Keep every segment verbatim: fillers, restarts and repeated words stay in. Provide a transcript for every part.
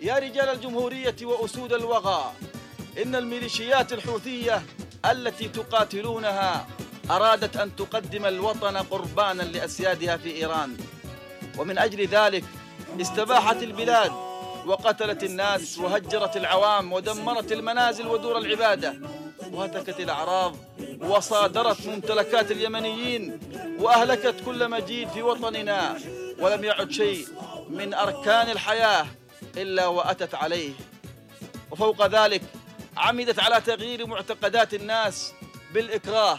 يا رجال الجمهورية وأسود الوغى، إن الميليشيات الحوثية التي تقاتلونها أرادت أن تقدم الوطن قربانا لأسيادها في إيران، ومن أجل ذلك استباحت البلاد وقتلت الناس وهجرت العوام ودمرت المنازل ودور العبادة وهتكت الأعراض وصادرت ممتلكات اليمنيين وأهلكت كل مجيد في وطننا، ولم يعد شيء من أركان الحياة إلا وأتت عليه. وفوق ذلك عمدت على تغيير معتقدات الناس بالإكراه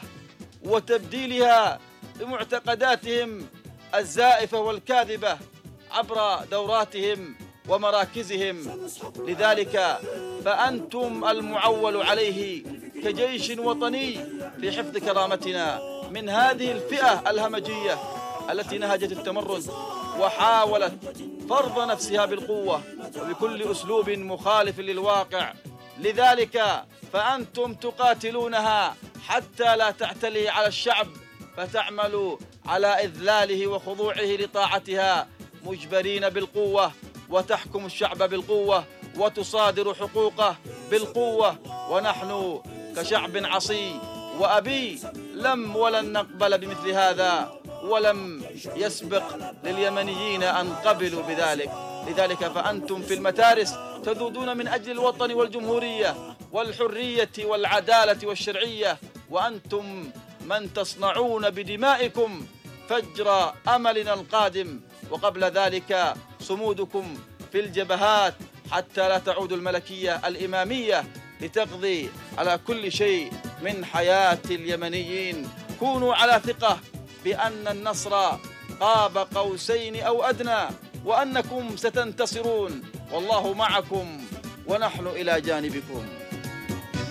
وتبديلها بمعتقداتهم الزائفة والكاذبة عبر دوراتهم ومراكزهم. لذلك فأنتم المعول عليه كجيش وطني في حفظ كرامتنا من هذه الفئة الهمجية التي نهجت التمرد وحاولت فرض نفسها بالقوة وبكل أسلوب مخالف للواقع. لذلك فأنتم تقاتلونها حتى لا تعتلي على الشعب، فتعملوا على إذلاله وخضوعه لطاعتها مجبرين بالقوة، وتحكم الشعب بالقوة وتصادر حقوقه بالقوة. ونحن كشعب عصي وأبي لم ولن نقبل بمثل هذا، ولم يسبق لليمنيين أن قبلوا بذلك. لذلك فأنتم في المتارس تذودون من أجل الوطن والجمهورية والحرية والعدالة والشرعية، وأنتم من تصنعون بدمائكم فجر أملنا القادم، وقبل ذلك صمودكم في الجبهات حتى لا تعود الملكية الإمامية لتقضي على كل شيء من حياة اليمنيين. كونوا على ثقة بأن النصر قاب قوسين أو أدنى، وأنكم ستنتصرون، والله معكم ونحن إلى جانبكم.